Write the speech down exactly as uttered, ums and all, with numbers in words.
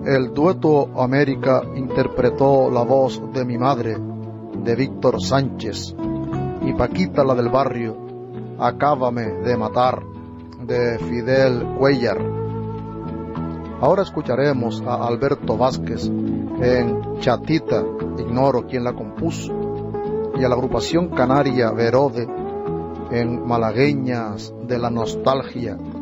El dueto América interpretó La voz de mi madre, de Víctor Sánchez, y Paquita la del barrio, Acábame de matar, de Fidel Cuéllar. Ahora escucharemos a Alberto Vázquez en Chatita, ignoro quién la compuso, y a la agrupación canaria Verode en Malagueñas de la nostalgia.